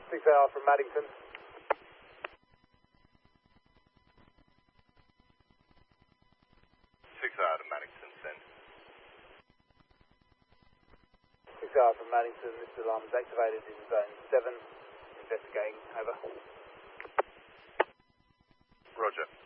6AR from Maddington. 6AR to Maddington, send. 6AR from Maddington, this alarm is activated in zone 7. Investigating, over. Roger.